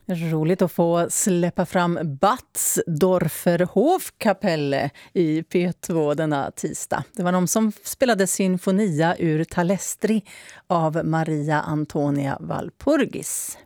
Roligt att få släppa fram Batz Dorferhofkapelle i P2 denna tisdag. Det var de som spelade Sinfonia ur Talestri av Maria Antonia Walpurgis.